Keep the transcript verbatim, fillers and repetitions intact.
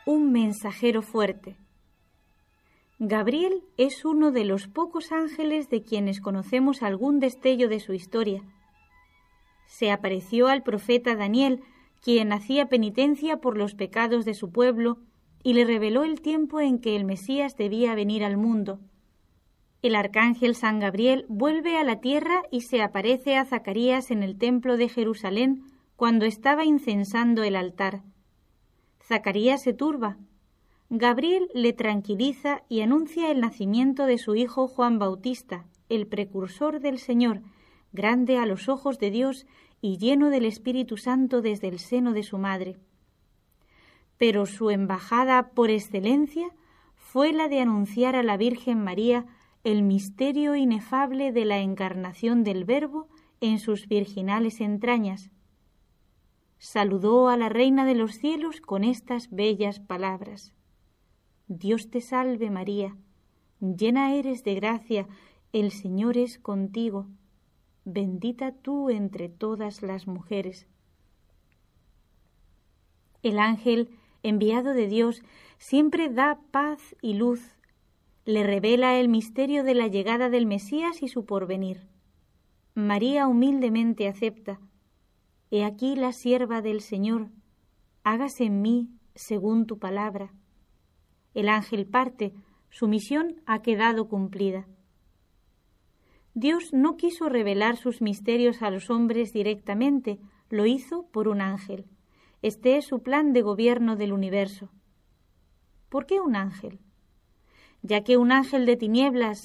un mensajero fuerte. Gabriel es uno de los pocos ángeles de quienes conocemos algún destello de su historia. Se apareció al profeta Daniel, quien hacía penitencia por los pecados de su pueblo, y le reveló el tiempo en que el Mesías debía venir al mundo. El arcángel San Gabriel vuelve a la tierra y se aparece a Zacarías en el templo de Jerusalén cuando estaba incensando el altar. Zacarías se turba. Gabriel le tranquiliza y anuncia el nacimiento de su hijo Juan Bautista, el precursor del Señor, grande a los ojos de Dios y lleno del Espíritu Santo desde el seno de su madre. Pero su embajada por excelencia fue la de anunciar a la Virgen María el misterio inefable de la encarnación del Verbo en sus virginales entrañas. Saludó a la Reina de los cielos con estas bellas palabras: Dios te salve María, llena eres de gracia, el Señor es contigo, bendita tú entre todas las mujeres. El ángel enviado de Dios siempre da paz y luz, le revela el misterio de la llegada del Mesías y su porvenir. María humildemente acepta: He aquí la sierva del Señor, hágase en mí según tu palabra. El ángel parte, su misión ha quedado cumplida. Dios no quiso revelar sus misterios a los hombres directamente, lo hizo por un ángel. Este es su plan de gobierno del universo. ¿Por qué un ángel? Ya que un ángel de tinieblas